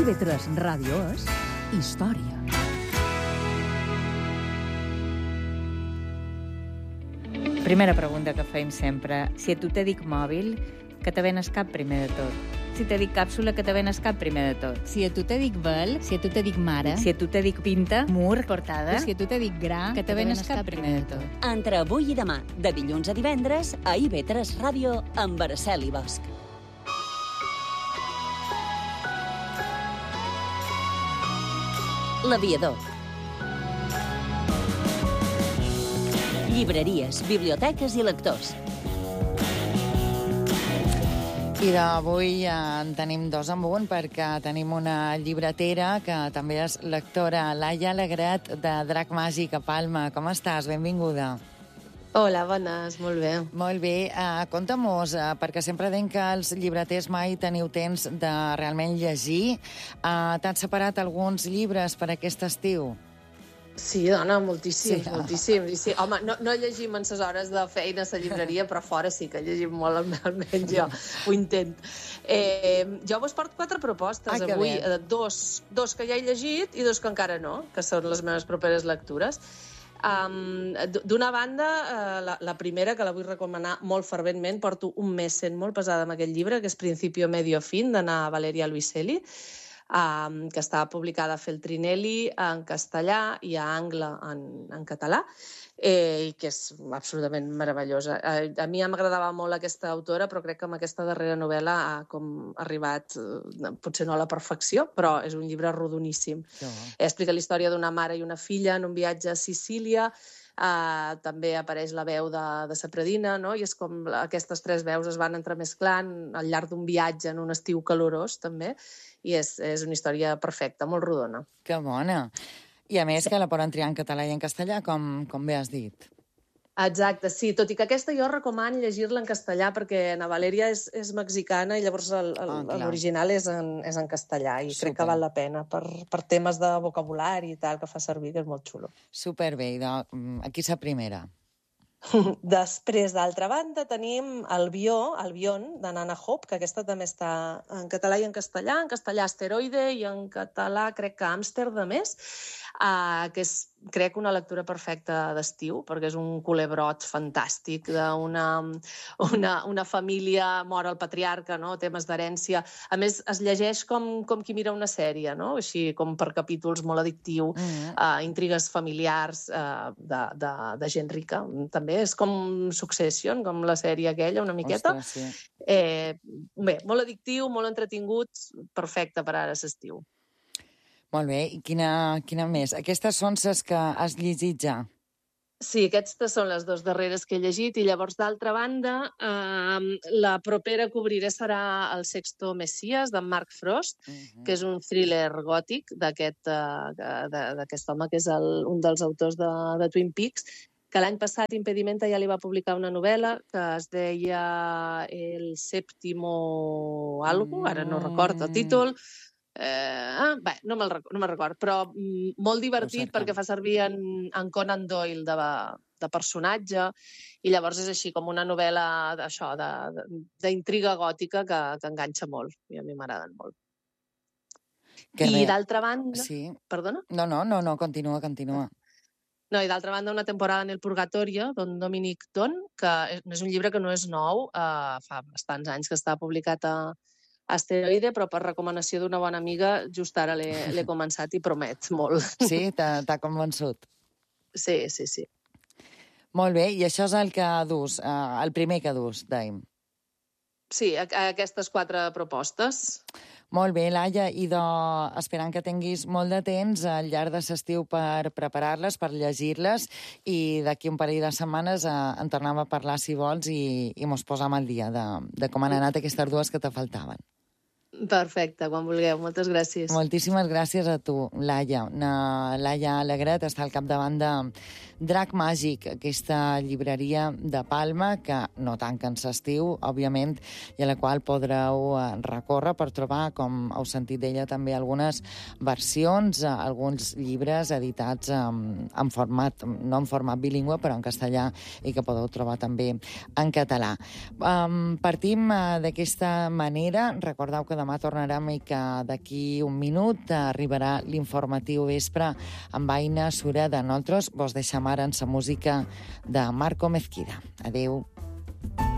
IB3 Ràdio és història. Primera pregunta que fem sempre. Si a tu te dic mòbil, que te ven el cap primer de tot. Si te dic càpsula, que te ven el cap primer de tot. Si a tu te dic vel, si a tu te dic mare, Si a tu te dic pinta, mur, portada, si a tu te dic gra, que te ven el cap primer de tot. Entre avui i demà, de dilluns a divendres, a IB3 Ràdio, amb Araceli Bosch. L'aviador. Llibreries, biblioteques i lectors. I d'avui en tenim dos en un, perquè tenim una llibretera que també és lectora, Laia Alegret, de Drac Màgic a Palma. Com estàs? Benvinguda. Hola, bones, molt bé. Molt bé. Conta-mos, perquè sempre deim que els llibreters mai teniu temps de realment llegir. T'han separat alguns llibres per aquest estiu? Sí, dona, moltíssims, Sí. moltíssims. I sí, home, no llegim en ses hores de feina a la llibreria, però fora sí que llegim molt, almenys jo ho intent. Jo vos porto 4 propostes que avui, bé. dos que ja he llegit i 2 que encara no, que són les meves properes lectures. D'una banda, la primera, que la vull recomanar molt ferventment, porto un mes sent molt pesada amb aquest llibre, que és Principio Medio Fin, d'Anna Valeria Luiselli, que està publicada a Feltrinelli en castellà i a Angle en català, i que és absolutament meravellosa. A mi m'agradava molt aquesta autora, però crec que amb aquesta darrera novel·la ha arribat, potser no a la perfecció, però és un llibre rodoníssim. Explica la història d'una mare i una filla en un viatge a Sicília. També apareix la veu de sa predina, no? I és com aquestes 3 veus es van entremesclant al llarg d'un viatge en un estiu calorós, també, i és una història perfecta, molt rodona. Que bona. I a més que la poden triar en català i en castellà, com bé has dit. Exacte, sí, tot i que aquesta jo recomano llegir-la en castellà perquè Ana Valeria és mexicana i llavors l'original és en castellà i crec que val la pena per temes de vocabulari i tal que fa servir, que és molt xulo. Superbé. Aquí és la primera. Després, d'altra banda, tenim Albion, de Nana Hope, que aquesta també està en català i en castellà Asteroide i en català crec que Amsterdam és, que és, crec, una lectura perfecta d'estiu, perquè és un culebrot fantàstic d'una família, mor el patriarca, no? Temes d'herència. A més, es llegeix com qui mira una sèrie, no? Així com per capítols, molt addictiu, intrigues familiars de gent rica. També és com Succession, com la sèrie aquella, una miqueta. Ostres, sí. Bé, molt addictiu, molt entretingut, perfecte per ara l'estiu. Molt bé. I quina més? Aquestes són les que has llegit ja? Sí, aquestes són les 2 darreres que he llegit i llavors, d'altra banda, la propera que obriré serà El Sexto Mesías, d'en Mark Frost, que és un thriller gòtic d'aquest home, que és un dels autors de Twin Peaks, que l'any passat Impedimenta ja li va publicar una novel·la que es deia El Séptimo algo, ara no recordo el títol. Bé, no me'l record, però molt divertit perquè fa servir en Conan Doyle de personatge i llavors és així com una novel·la d'intriga gòtica que enganxa molt i a mi m'agraden molt. I d'altra banda... Sí. Perdona? No, continua. No, i d'altra banda, Una temporada en el Purgatorio, d'en Dominic Don, que és un llibre que no és nou, fa bastants anys que està publicat a Asteroide, però per recomanació d'una bona amiga, just ara l'he començat i promet molt. Sí? T'ha convençut? Sí. Molt bé, i això és el que dus, el primer que dus, dèiem. Sí, aquestes 4 propostes. Molt bé, Laia, i esperant que tinguis molt de temps al llarg de l'estiu per preparar-les, per llegir-les, i d'aquí un parell de setmanes en tornem a parlar, si vols, i mos posam al dia de com han anat aquestes 2 que te faltaven. Perfecte, quan vulgueu. Moltes gràcies. Moltíssimes gràcies a tu, Laia. Laia Alegret està al capdavant de Drac Màgic, aquesta llibreria de Palma, que no tanca en l'estiu, òbviament, i a la qual podreu recórrer per trobar, com heu sentit d'ella, també algunes versions, alguns llibres editats en format, no en format bilingüe, però en castellà, i que podeu trobar també en català. Partim d'aquesta manera. Recordeu que demà demà tornarem i que d'aquí un minut arribarà l'informatiu vespre amb Aina Sura de nosaltres. Vos deixam ara en sa música de Marco Mezquida. Adeu.